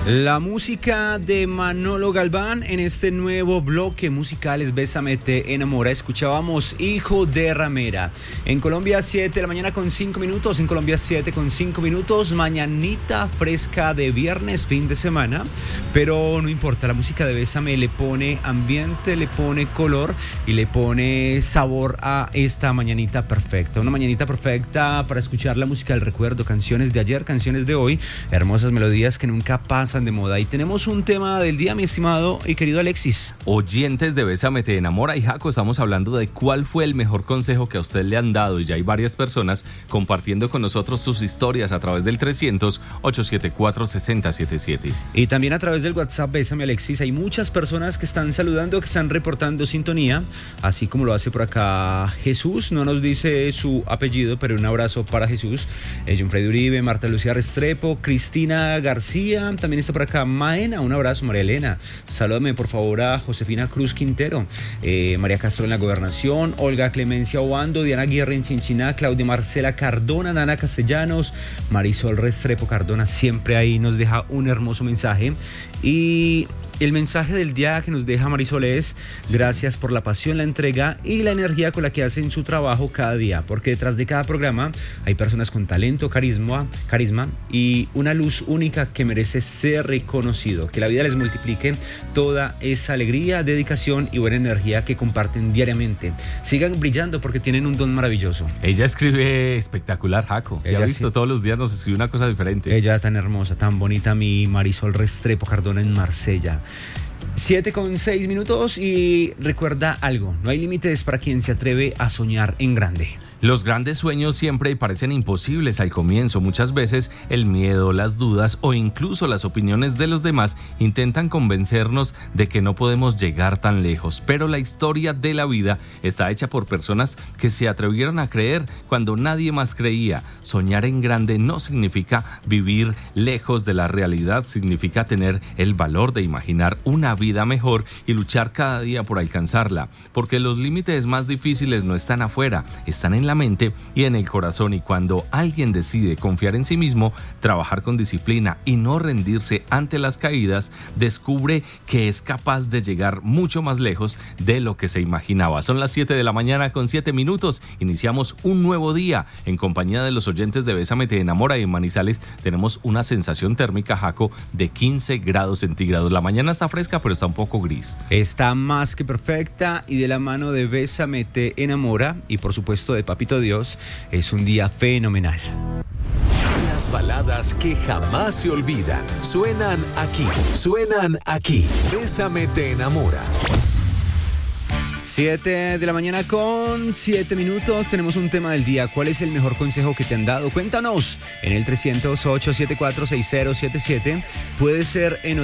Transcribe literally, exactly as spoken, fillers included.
La música de Manolo Galván en este nuevo bloque musical es Bésame te enamora. Escuchábamos Hijo de Ramera. En Colombia siete de la mañana con cinco minutos. En Colombia siete con cinco minutos. Mañanita fresca de viernes, fin de semana. Pero no importa, la música de Bésame le pone ambiente, le pone color y le pone sabor a esta mañanita perfecta. Una mañanita perfecta para escuchar la música del recuerdo, canciones de ayer, canciones de hoy, hermosas melodías que nunca pasan de moda. Y tenemos un tema del día, mi estimado y querido Alexis. Oyentes de Bésame te enamora y Jaco, estamos hablando de cuál fue el mejor consejo que a usted le han dado, y ya hay varias personas compartiendo con nosotros sus historias a través del trescientos, ochocientos setenta y cuatro, sesenta setenta y siete. Y también a través del WhatsApp Bésame Alexis. Hay muchas personas que están saludando, que están reportando sintonía, así como lo hace por acá Jesús. No nos dice su apellido, pero un abrazo para Jesús. eh, John Freddy Uribe, Marta Lucía Restrepo, Cristina García, también está por acá Maena, un abrazo. María Elena, salúdame por favor a Josefina Cruz Quintero, eh, María Castro en la Gobernación, Olga Clemencia Obando, Diana Guerra en Chinchiná, Claudia Marcela Cardona, Nana Castellanos, Marisol Restrepo Cardona, siempre ahí nos deja un hermoso mensaje. Y el mensaje del día que nos deja Marisol es: gracias por la pasión, la entrega y la energía con la que hacen su trabajo cada día, porque detrás de cada programa hay personas con talento, carisma, carisma y una luz única que merece ser reconocido. Que la vida les multiplique toda esa alegría, dedicación y buena energía que comparten diariamente. Sigan brillando porque tienen un don maravilloso. Ella escribe espectacular, Jaco. Se ha visto, sí. Todos los días nos escribe una cosa diferente. Ella tan hermosa, tan bonita, mi Marisol Restrepo Cardona en Marsella. siete con seis minutos y recuerda algo: no hay límites para quien se atreve a soñar en grande. Los grandes sueños siempre parecen imposibles al comienzo. Muchas veces el miedo, las dudas o incluso las opiniones de los demás intentan convencernos de que no podemos llegar tan lejos. Pero la historia de la vida está hecha por personas que se atrevieron a creer cuando nadie más creía. Soñar en grande no significa vivir lejos de la realidad, significa tener el valor de imaginar una vida mejor y luchar cada día por alcanzarla. Porque los límites más difíciles no están afuera, están en la mente y en el corazón, y cuando alguien decide confiar en sí mismo, trabajar con disciplina y no rendirse ante las caídas, descubre que es capaz de llegar mucho más lejos de lo que se imaginaba. Son las siete de la mañana con siete minutos, iniciamos un nuevo día en compañía de los oyentes de Bésame te enamora. Y en Manizales tenemos una sensación térmica, Jaco, de quince grados centígrados. La mañana está fresca, pero está un poco gris. Está más que perfecta, y de la mano de Bésame te enamora y por supuesto de Papito Dios, es un día fenomenal. Las baladas que jamás se olvidan suenan aquí, suenan aquí. Bésame te enamora. siete de la mañana con siete minutos. Tenemos un tema del día. ¿Cuál es el mejor consejo que te han dado? Cuéntanos en el trescientos, ochocientos setenta y cuatro, sesenta setenta y siete. Puede ser en